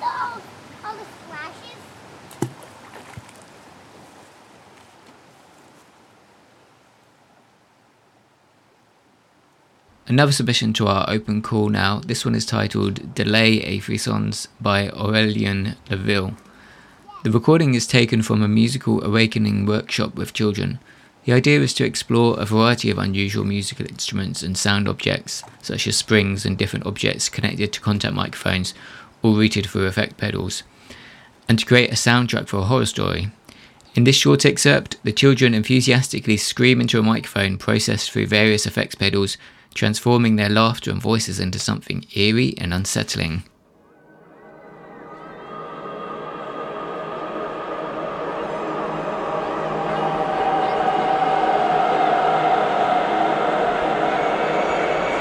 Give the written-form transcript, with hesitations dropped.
all the splashes? Another submission to our open call now. This one is titled Delay a Frissons by Aurélien Leville. The recording is taken from a musical awakening workshop with children. The idea is to explore a variety of unusual musical instruments and sound objects, such as springs and different objects connected to contact microphones or routed through effect pedals, and to create a soundtrack for a horror story. In this short excerpt, the children enthusiastically scream into a microphone processed through various effects pedals, transforming their laughter and voices into something eerie and unsettling.